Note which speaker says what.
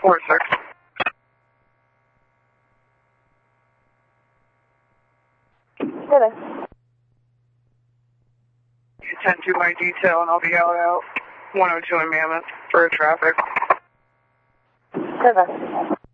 Speaker 1: 4-6.
Speaker 2: Hey there.
Speaker 1: You 10-2 my detail, and I'll be out 102 in Mammoth for traffic.
Speaker 2: Hey there.